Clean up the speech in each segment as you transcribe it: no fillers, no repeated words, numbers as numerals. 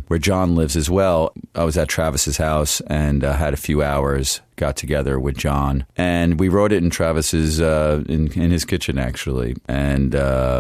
where John lives as well. I was at Travis's house and had a few hours, got together with John, and we wrote it in Travis's, in his kitchen, actually. And,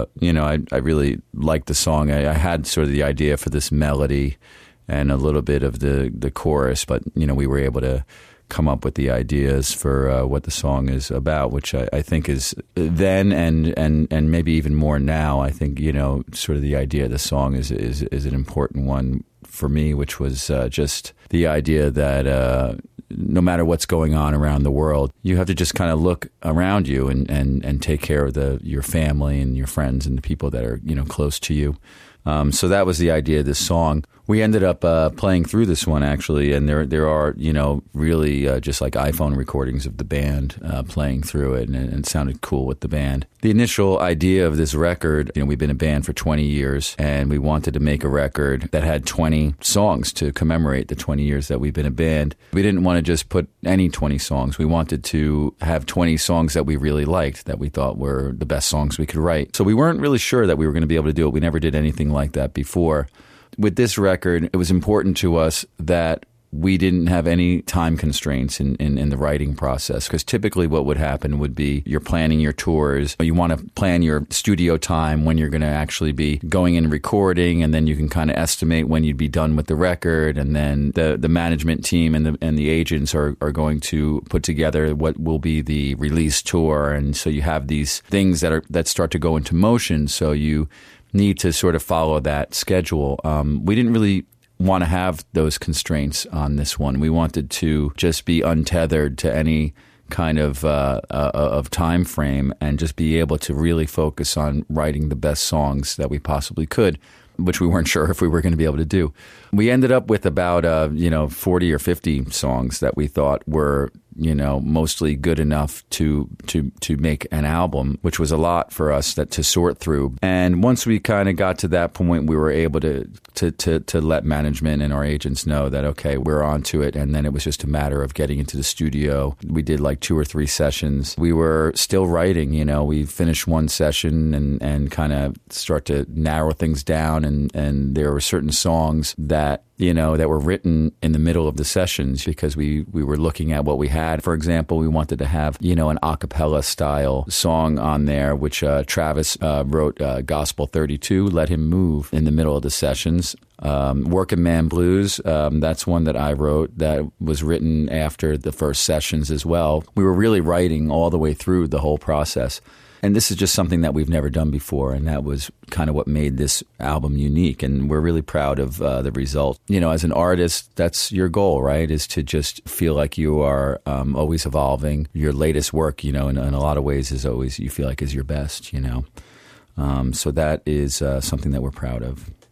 I really liked the song. I had sort of the idea for this melody and a little bit of the chorus, but, we were able to come up with the ideas for what the song is about, which I think is then and maybe even more now. I think, sort of the idea of the song is an important one for me, which was just the idea that no matter what's going on around the world, you have to just kind of look around you and take care of your family and your friends and the people that are, close to you. So that was the idea of this song. We ended up playing through this one, actually, and there are, really just like iPhone recordings of the band playing through it, and it sounded cool with the band. The initial idea of this record, we've been a band for 20 years, and we wanted to make a record that had 20 songs to commemorate the 20 years that we've been a band. We didn't want to just put any 20 songs. We wanted to have 20 songs that we really liked, that we thought were the best songs we could write. So we weren't really sure that we were going to be able to do it. We never did anything like that before. With this record, it was important to us that we didn't have any time constraints in the writing process, because typically what would happen would be you're planning your tours. You want to plan your studio time, when you're going to actually be going and recording, and then you can kind of estimate when you'd be done with the record, and then the management team and the agents are going to put together what will be the release tour, and so you have these things that start to go into motion, so you need to sort of follow that schedule. We didn't really want to have those constraints on this one. We wanted to just be untethered to any kind of time frame and just be able to really focus on writing the best songs that we possibly could, which we weren't sure if we were going to be able to do. We ended up with about 40 or 50 songs that we thought were mostly good enough to make an album, which was a lot for us to sort through. And once we kind of got to that point, we were able to let management and our agents know that, okay, we're on to it. And then it was just a matter of getting into the studio. We did like 2 or 3 sessions. We were still writing, we finished one session and kind of start to narrow things down. And there were certain songs that were written in the middle of the sessions, because we were looking at what we had. For example, we wanted to have, an a cappella style song on there, which Travis wrote Gospel 32, Let Him Move, in the middle of the sessions. Working Man Blues, that's one that I wrote that was written after the first sessions as well. We were really writing all the way through the whole process. And this is just something that we've never done before, and that was kind of what made this album unique, and we're really proud of the result. As an artist, that's your goal, right, is to just feel like you are always evolving. Your latest work, in a lot of ways is always, you feel like, is your best, So that is something that we're proud of.